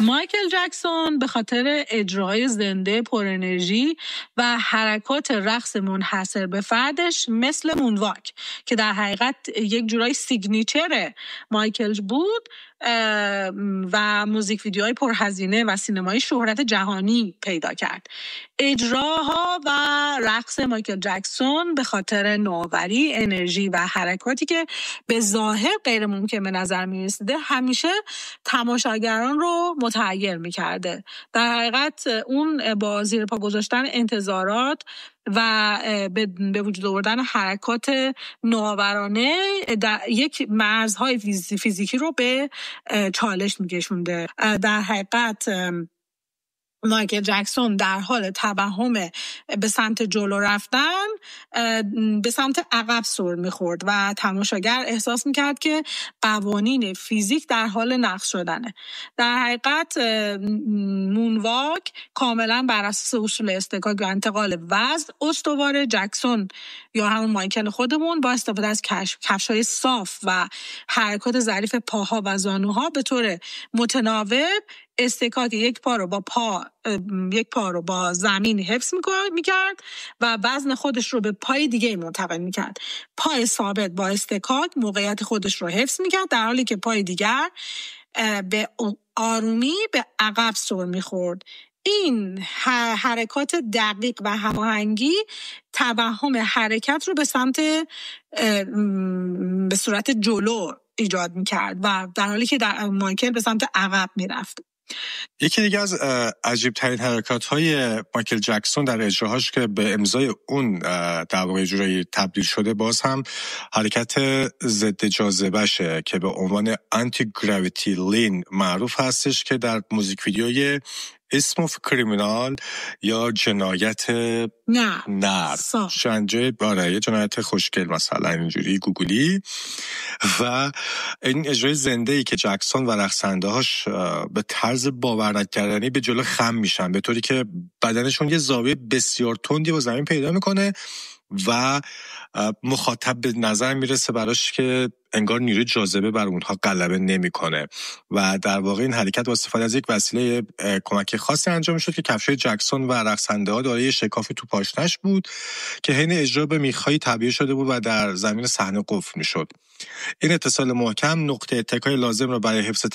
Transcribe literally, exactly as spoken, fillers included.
مایکل جکسون به خاطر اجرای زنده پر انرژی و حرکات رقص منحصر به فردش مثل مونواک که در حقیقت یک جورای سیگنیچر مایکل بود و موزیک ویدیوهای پرهزینه و سینمایی شهرت جهانی پیدا کرد. اجراها و رقص مایکل جکسون به خاطر نوآوری، انرژی و حرکاتی که به ظاهر غیر ممکن به نظر می رسیده همیشه تماشاگران رو متحیر می کرده. در حقیقت اون با زیر پا گذاشتن انتظارات و به وجود آوردن حرکات نوآورانه یک مرزهای فیزیکی رو به چالش می‌کشونده. در حقیقت مایکل جکسون در حال توهم به سمت جلو رفتن به سمت عقب سر می‌خورد و تماشاگر احساس می‌کرد که قوانین فیزیک در حال نقض شدنه. در حقیقت مونواک کاملا بر اساس اصول استکاک و انتقال وزن استوار. جکسون یا همون مایکل خودمون با استفاده از کفش‌های صاف و حرکات ظریف پاها و زانوها به طور متناوب استکاک یک پا رو با پا یک پا رو با زمین حفظ میکرد و وزن خودش رو به پای دیگه منتقل میکرد. پای ثابت با استکاک موقعیت خودش رو حفظ میکرد در حالی که پای دیگر به آرومی به عقب سر میخورد. این حرکات دقیق و هماهنگی توهم حرکت رو به سمت به صورت جلو ایجاد میکرد و در حالی که در مایکل به سمت عقب میرفت. یکی دیگه از عجیب ترین حرکات های مایکل جکسون در اجراهاش که به امضای اون در واقع جورایی تبدیل شده باز هم حرکت ضد جاذبه‌شه که به عنوان آنتی گراویتی لین معروف هستش که در موزیک ویدیوی اسم اف کریمینال یا جنایت نه نه شنجه باره جنایت خوشگل مثلا اینجوری گوگلی و این اجرای زنده ای که جکسون و رقصنده هاش به طرز باور نکردنی به جلو خم میشن به طوری که بدنشون یه زاویه بسیار تندی با زمین پیدا میکنه و مخاطب به نظر میرسه براش که انگار نیروی جاذبه بر اونها غلبه نمیکنه و در واقع این حرکت با استفاده از یک وسیله کمک خاصی انجام شد که کفشای جکسون و رقصنده ها دارای شکافی تو پاشنش بود که حین اجرا به میخای تعبیه شده بود و در زمین صحنه قفل میشد. این اتصال محکم نقطه اتکای لازم را برای حفظ